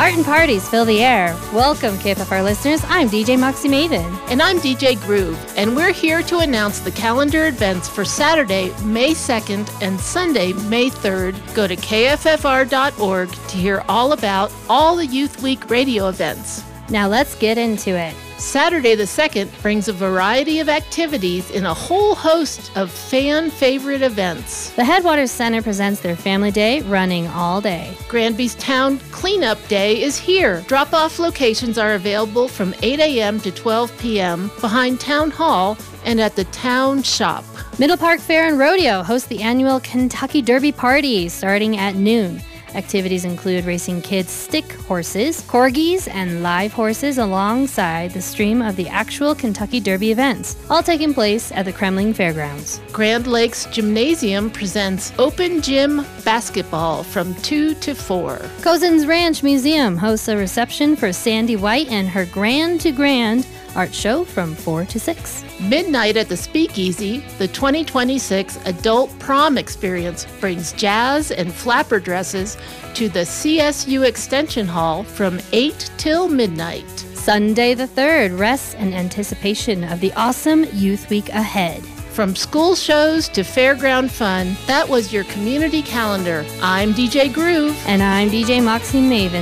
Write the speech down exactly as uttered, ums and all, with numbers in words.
Art and parties fill the air. Welcome, K F F R listeners. I'm D J Moxie Maven. And I'm D J Groove, and we're here to announce the calendar events for Saturday, May second and Sunday, May third. Go to K F F R dot org to hear all about all the Youth Week radio events. Now let's get into it. Saturday the second brings a variety of activities in a whole host of fan favorite events. The Headwaters Center presents their Family Day, running all day. Granby's Town Cleanup Day is here. Drop-off locations are available from eight a.m. to twelve p.m. behind Town Hall and at the Town Shop. Middle Park Fair and Rodeo host the annual Kentucky Derby Party starting at noon. Activities include racing kids' stick horses, corgis, and live horses alongside the stream of the actual Kentucky Derby events, all taking place at the Kremling Fairgrounds. Grand Lakes Gymnasium presents Open Gym Basketball from two to four. Cozen's Ranch Museum hosts a reception for Sandy White and her Grand to Grand art show from four to six. Midnight at the Speakeasy, the twenty twenty-six Adult Prom Experience brings jazz and flapper dresses to the C S U Extension Hall from eight till midnight. Sunday the third rests in anticipation of the awesome Youth Week ahead. From school shows to fairground fun, that was your community calendar. I'm D J Groove. And I'm D J Moxie Maven.